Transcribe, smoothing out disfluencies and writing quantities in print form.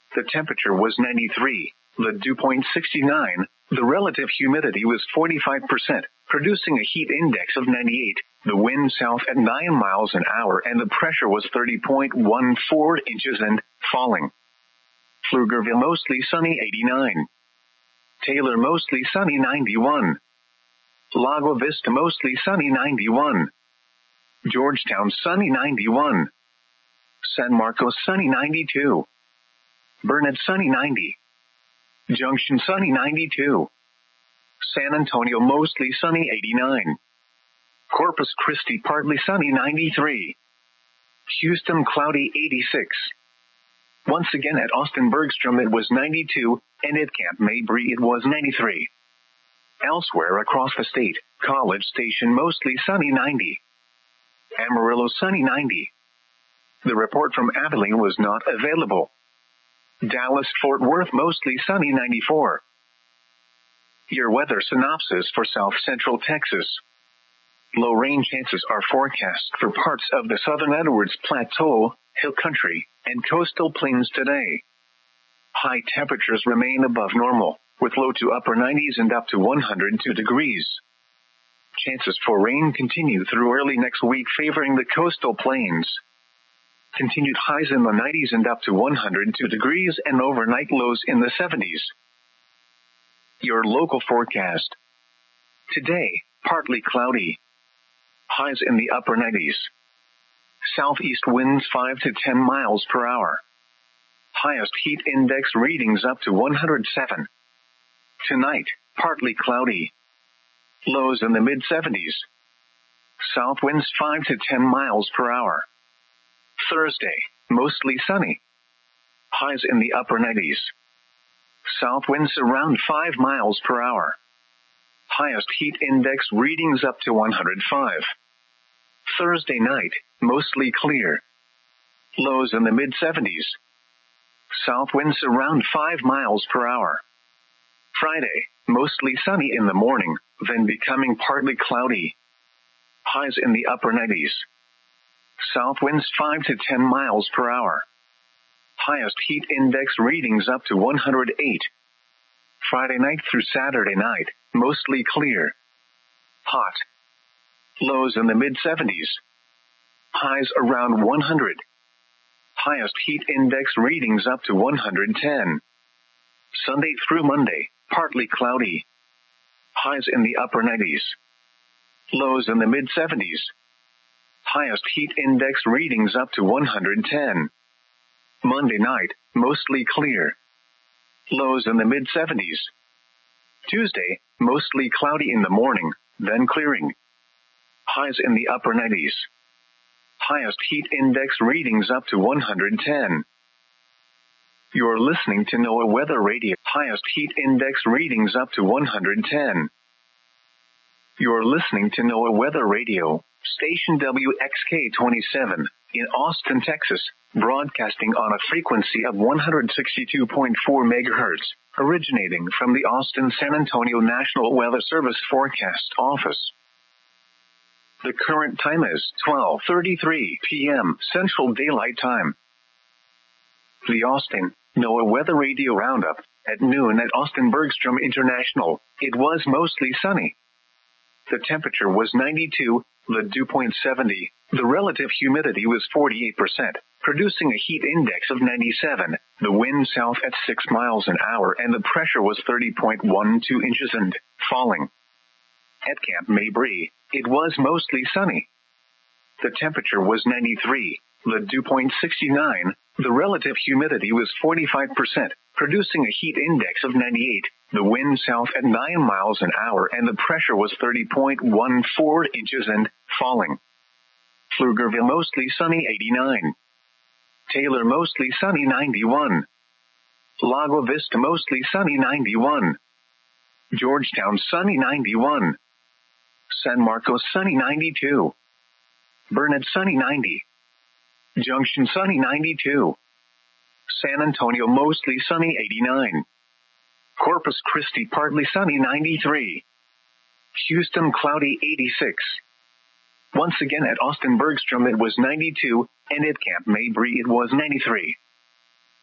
The temperature was 93. The dew point 69. The relative humidity was 45%, producing a heat index of 98. The wind south at 9 miles an hour and the pressure was 30.14 inches and falling. Pflugerville mostly sunny 89. Taylor mostly sunny 91. Lago Vista mostly sunny 91. Georgetown sunny 91. San Marcos sunny 92. Burnett sunny 90. Junction sunny 92. San Antonio mostly sunny 89. Corpus Christi partly sunny 93. Houston cloudy 86. Once again at Austin Bergstrom it was 92, and at Camp Mabry it was 93. Elsewhere across the state, College Station mostly sunny 90. Amarillo sunny 90. The report from Abilene was not available. Dallas-Fort Worth mostly sunny 94. Your weather synopsis for South Central Texas. Low rain chances are forecast for parts of the southern Edwards Plateau, Hill Country, and coastal plains today. High temperatures remain above normal, with low to upper 90s and up to 102 degrees. Chances for rain continue through early next week, favoring the coastal plains. Continued highs in the 90s and up to 102 degrees and overnight lows in the 70s. Your local forecast. Today, partly cloudy. Highs in the upper 90s. Southeast winds 5 to 10 miles per hour. Highest heat index readings up to 107. Tonight, partly cloudy. Lows in the mid-70s. South winds 5 to 10 miles per hour. Thursday, mostly sunny. Highs in the upper 90s. South winds around 5 miles per hour. Highest heat index readings up to 105. Thursday night, mostly clear. Lows in the mid-70s. South winds around 5 miles per hour. Friday, mostly sunny in the morning, then becoming partly cloudy. Highs in the upper 90s. South winds 5 to 10 miles per hour. Highest heat index readings up to 108. Friday night through Saturday night, mostly clear. Hot. Lows in the mid-70s. Highs around 100. Highest heat index readings up to 110. Sunday through Monday, partly cloudy. Highs in the upper 90s. Lows in the mid-70s. Highest heat index readings up to 110. Monday night, mostly clear. Lows in the mid-70s. Tuesday, mostly cloudy in the morning, then clearing. Highs in the upper 90s. Highest heat index readings up to 110. You're listening to NOAA Weather Radio. Highest heat index readings up to 110. You're listening to NOAA Weather Radio, station WXK-27, in Austin, Texas, broadcasting on a frequency of 162.4 megahertz, originating from the Austin-San Antonio National Weather Service Forecast Office. The current time is 12:33 p.m. Central Daylight Time. The Austin NOAA Weather Radio Roundup. At noon at Austin Bergstrom International, it was mostly sunny. The temperature was 92, the dew point 70, the relative humidity was 48%, producing a heat index of 97, the wind south at 6 miles an hour and the pressure was 30.12 inches and falling. At Camp Mabry, it was mostly sunny. The temperature was 93, the dew point 69, the relative humidity was 45%, producing a heat index of 98, the wind south at 9 miles an hour and the pressure was 30.14 inches and falling. Pflugerville mostly sunny 89. Taylor mostly sunny 91. Lago Vista mostly sunny 91. Georgetown sunny 91. San Marcos sunny 92. Burnett sunny 90. Junction sunny 92. San Antonio mostly sunny 89. Corpus Christi partly sunny 93. Houston cloudy 86. Once again at Austin Bergstrom it was 92, and at Camp Mabry it was 93.